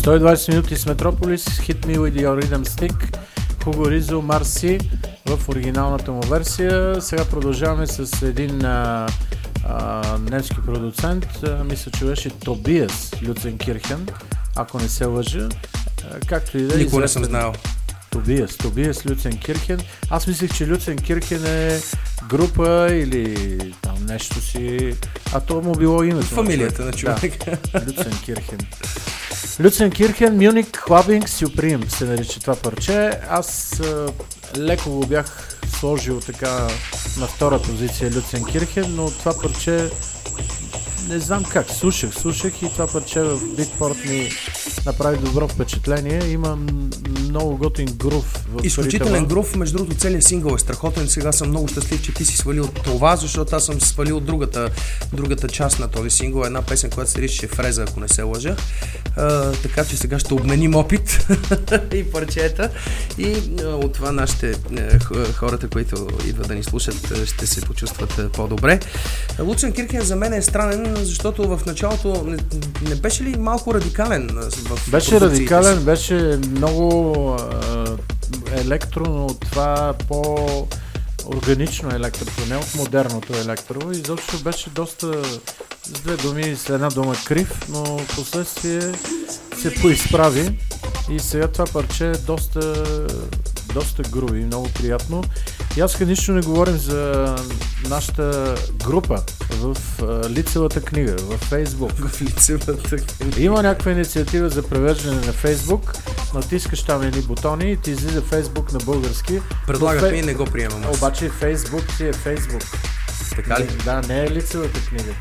120 минути с Метрополис, Hit Me With Your Rhythm Stick, Hugo Rizzo, Марси в оригиналната му версия. Сега продължаваме с един немски продуцент, мисля, че беше Тобиас Люценкирхен, ако не се лъжа. Както и да е. Никога не съм знал. Тобиас Люценкирхен. Аз мислех, че Люценкирхен е група или там нещо си, а то му било името. Фамилията на човек. Да, Люценкирхен, Munich Clubbing Supreme се нарича това парче. Аз леко го бях сложил така на втора позиция Люценкирхен, но това парче не знам как, слушах и това парче в Beatport ми направи добро впечатление. Има много готин грув в изключителен грув, между другото целият сингъл е страхотен. Сега съм много щастлив, че ти си свалил това, защото аз съм свалил другата част на този сингъл, една песен, която се нарича Фреза, ако не се лъжа. Така че сега ще обменим опит и парчета и от това нашите хората, които идват да ни слушат, ще се почувстват по-добре. Люценкирхен за мен е странен, защото в началото не беше ли малко радикален в Беше радикален, беше много електро, но това по-органично електро, не от модерното електро. Изобщо беше доста, с две думи, с една дума крив, но последствие се поизправи и сега това парче е доста груби, много приятно. И аз нищо не говорим за нашата група в лицевата книга, в Фейсбук. В лицевата книга. Има някаква инициатива за превеждане на Фейсбук, натискаш там едни бутони и ти излиза Фейсбук на български. Предлагат ми и не го приемам аз. Обаче Фейсбук си е Фейсбук. Така ли? Да, не е лицевата книга.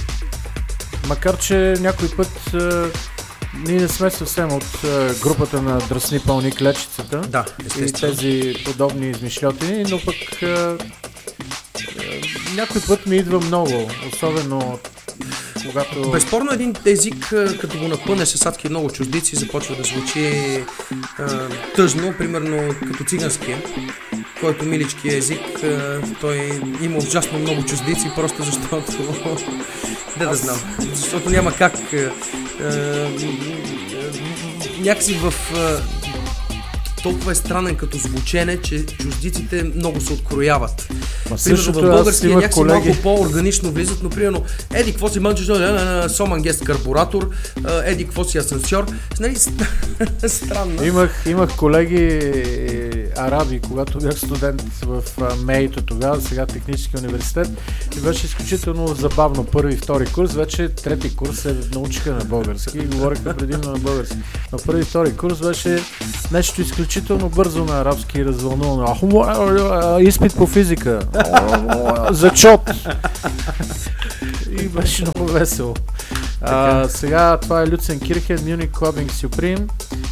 Макар че някой път ние не сме съвсем от групата на Дръсни пълни клечицата. Да, естествено. И тези подобни измишлятини, но пък някой път ми идва много, особено когато... Безспорно един език, като го напънеш с адски много чуждици, започва да звучи тъжно, примерно като циганския, който милички език, той има ужасно много чуждици, просто защото... да знам, защото няма как... някакси в... толкова е странен като звучене, че чуждиците много се открояват. Примерно в българския някакси малко по-органично влизат, но примерно еди какво си мънчеш, Сомангест карбуратор, еди какво си асансьор. Нали, странно. Имах колеги араби, когато бях студент в МЕИТО тогава, сега Технически университет, и беше изключително забавно. Първи и втори курс, вече трети курс се научиха на български и говориха предимно на български. Но първи и втори курс беше нещо изключително бързо на арабски и развълнувано. Изпит по физика. Зачет. И беше много весело. Сега това е Люценкирхен, Munich Clubbing Supreme.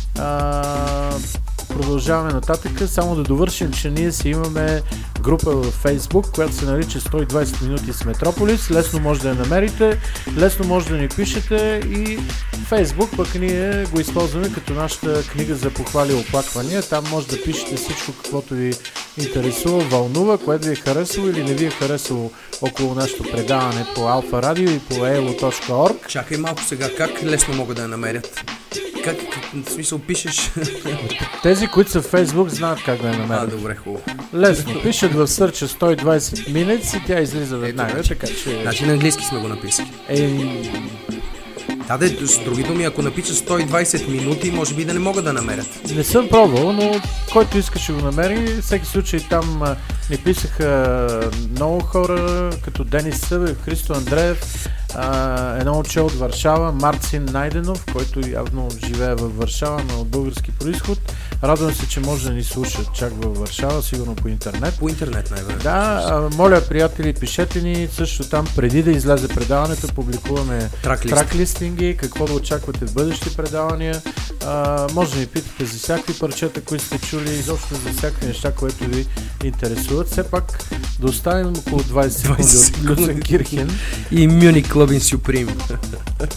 Продължаваме нататък. Само да довършим, че ние си имаме група в Facebook, която се нарича 120 минути с Метрополис. Лесно може да я намерите, лесно може да ни пишете и Facebook пък ние го използваме като нашата книга за похвали и оплаквания. Там може да пишете всичко, каквото ви интересува, вълнува, което ви е харесало или не ви е харесало около нашето предаване по Alpha Radio и по elo.org. Чакай малко сега, как лесно могат да я намерят? Как, в смисъл пишеш? Тези, които са в Фейсбук, знаят как да я намерят. Добре, хубаво. Лесно. Пишат в сърча 120 minutes и тя излиза веднага, така че... Значи на английски сме го написали. Да, с други думи, ако напишат 120 минути, може би да не могат да намерят. Не съм пробвал, но който иска ще го намери. Всеки случай там ни писаха много хора, като Денис Събев, Христо Андреев, едно момче от Варшава, Марцин Найденов, който явно живее във Варшава, но от български произход. Радвам се, че може да ни слушат чак във Варшава, сигурно по интернет. По интернет най-вероятно. Да, моля, приятели, пишете ни. Също там, преди да излезе предаването, публикуваме траклистинги, какво да очаквате в бъдещи предавания. Може да ни питате за всякакви парчета, които сте чули, изобщо за всякакви неща, които ви интересуват. Все пак да оставим около 20 секунди от Люценкирхен и Munich Clubbing Supreme.